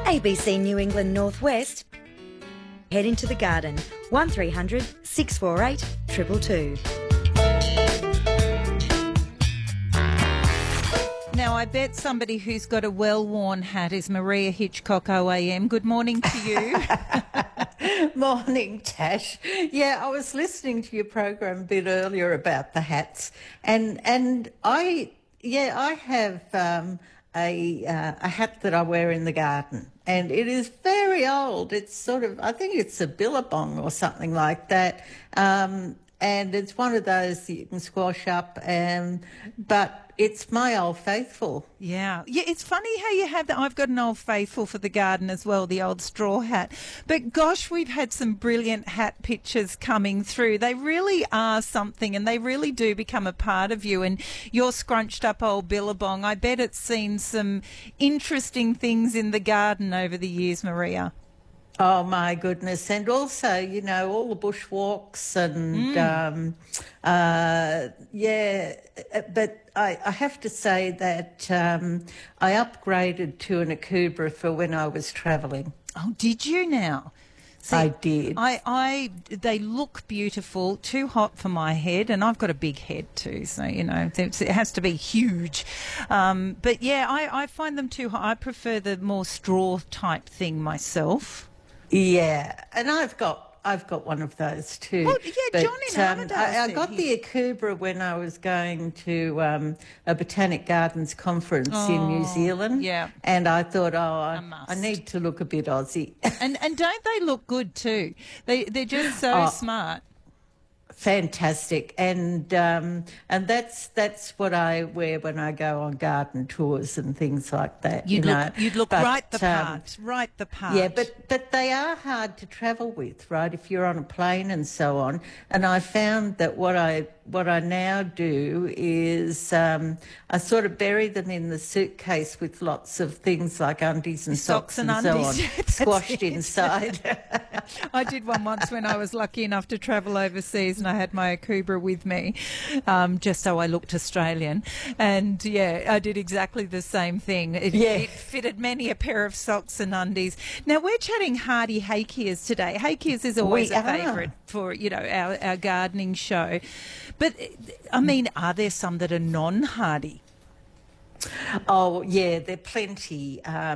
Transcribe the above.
ABC New England Northwest. Head into the garden, 1300 648 222. Now, I bet somebody who's got a well-worn hat is Maria Hitchcock OAM. Good morning to you. Morning, Tash. Yeah, I was listening to your program a bit earlier about the hats, and I have a hat that I wear in the garden, and it is very old. It's sort of, I think it's a billabong or something like that. And it's one of those that you can squash up, but it's my Old Faithful. Yeah, it's funny how you have that. I've got an Old Faithful for the garden as well, the old straw hat. But gosh, we've had some brilliant hat pictures coming through. They really are something, and they really do become a part of you. And your scrunched up old billabong, I bet it's seen some interesting things in the garden over the years, Maria. Oh, my goodness. And also, you know, all the bushwalks and, but I have to say that I upgraded to an Akubra for when I was travelling. Oh, did you now? See, I did. They look beautiful, too hot for my head, and I've got a big head too, so, you know, it has to be huge. But, yeah, I find them too hot. I prefer the more straw type thing myself. Yeah, and I've got one of those too. Oh, yeah, John in Armidale I got the Akubra when I was going to a Botanic Gardens conference in New Zealand. Yeah. And I thought, I need to look a bit Aussie. And don't they look good too? They're just so smart. Fantastic, and that's what I wear when I go on garden tours and things like that. You'd look right the part. Yeah, but they are hard to travel with, right? If you're on a plane and so on. And I found that what I now do is I sort of bury them in the suitcase with lots of things like undies and socks and undies. So on, squashed inside. I did one once when I was lucky enough to travel overseas, and I had my Akubra with me, just so I looked Australian. And, yeah, I did exactly the same thing. It fitted many a pair of socks and undies. Now, we're chatting hardy haykeers today. Haykeers is always a favourite for, you know, our gardening show. But, I mean, are there some that are non-hardy? Oh, yeah, there are plenty.